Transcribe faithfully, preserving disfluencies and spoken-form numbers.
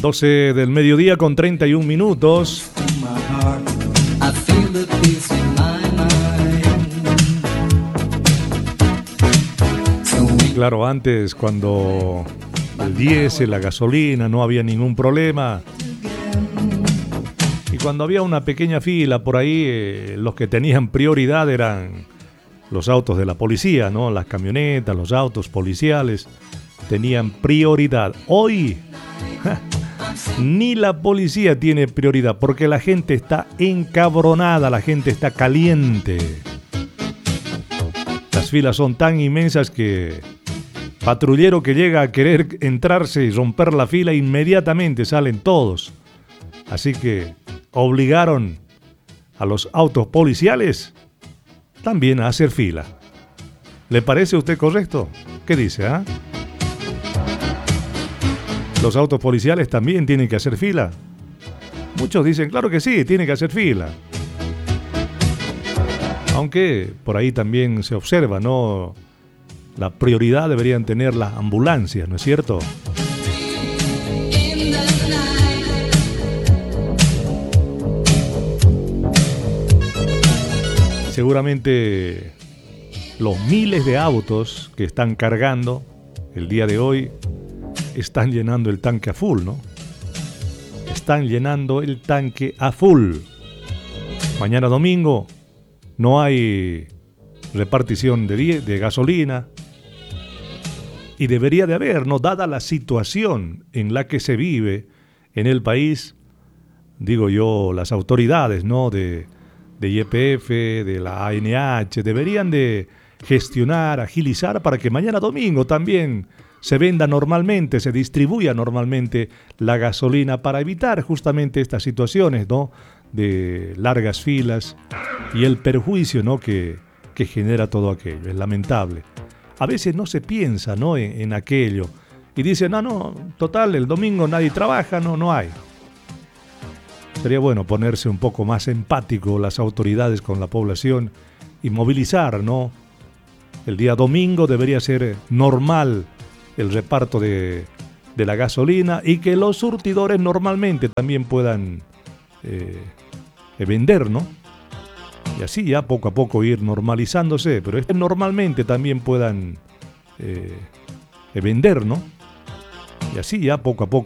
doce del mediodía con treinta y un minutos. Claro, antes cuando el diésel, la gasolina, no había ningún problema. Y cuando había una pequeña fila por ahí, eh, los que tenían prioridad eran los autos de la policía, ¿no? Las camionetas, los autos policiales tenían prioridad. Hoy, ja, ni la policía tiene prioridad porque la gente está encabronada, la gente está caliente. Las filas son tan inmensas que patrullero que llega a querer entrarse y romper la fila, inmediatamente salen todos. Así que obligaron a los autos policiales también a hacer fila. ¿Le parece a usted correcto? ¿Qué dice, ah? Los autos policiales también tienen que hacer fila. Muchos dicen, claro que sí, tienen que hacer fila. Aunque por ahí también se observa, ¿no? La prioridad deberían tener las ambulancias, ¿no es cierto? Seguramente los miles de autos que están cargando el día de hoy están llenando el tanque a full, ¿no? Están llenando el tanque a full. Mañana domingo no hay repartición de, die- de gasolina. Y debería de haber, ¿no? Dada la situación en la que se vive en el país, digo yo, las autoridades, ¿no? De, de Y P F, de la A N H, deberían de gestionar, agilizar para que mañana domingo también se venda normalmente, se distribuya normalmente la gasolina para evitar justamente estas situaciones, ¿no? De largas filas y el perjuicio, ¿no? que, que genera todo aquello. Es lamentable. A veces no se piensa, ¿no? en, en aquello y dicen, no, no, total, el domingo nadie trabaja, no, no hay. Sería bueno ponerse un poco más empático las autoridades con la población y movilizar, ¿no? El día domingo debería ser normal el reparto de, de la gasolina y que los surtidores normalmente también puedan eh, vender, ¿no? Y así ya poco a poco ir normalizándose, pero este normalmente también puedan eh, vender, ¿no? Y así ya poco a poco